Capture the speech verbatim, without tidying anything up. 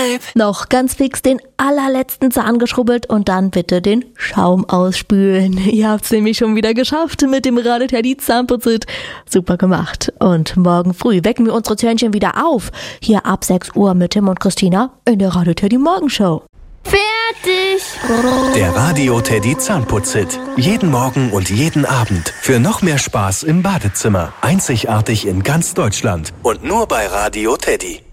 Noch ganz fix den allerletzten Zahn geschrubbelt und dann bitte den Schaum ausspülen. Ihr habt's nämlich schon wieder geschafft mit dem Radio Teddy Zahnputzit. Super gemacht. Und morgen früh wecken wir unsere Zähnchen wieder auf. Hier ab sechs Uhr mit Tim und Christina in der Radio Teddy Morgenshow. Fertig! Der Radio Teddy Zahnputzit. Jeden Morgen und jeden Abend. Für noch mehr Spaß im Badezimmer. Einzigartig in ganz Deutschland. Und nur bei Radio Teddy.